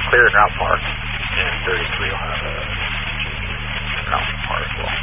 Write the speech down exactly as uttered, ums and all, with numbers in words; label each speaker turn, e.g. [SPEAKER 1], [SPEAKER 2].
[SPEAKER 1] clear at Route Park, and thirty-three will have a G P Route Park as well.